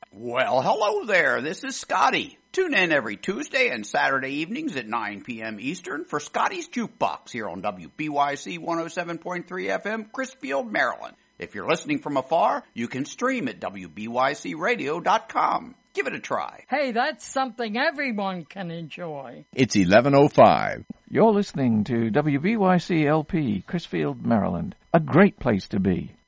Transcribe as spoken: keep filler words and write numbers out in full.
Well, hello there. This is Scotty. Tune in every Tuesday and Saturday evenings at nine p.m. Eastern for Scotty's Jukebox here on W B Y C one oh seven point three F M, Chrisfield, Maryland. If you're listening from afar, you can stream at W B Y C radio dot com. Give it a try. Hey, that's something everyone can enjoy. It's eleven oh five. You're listening to W B Y C L P, Chrisfield, Maryland. A great place to be.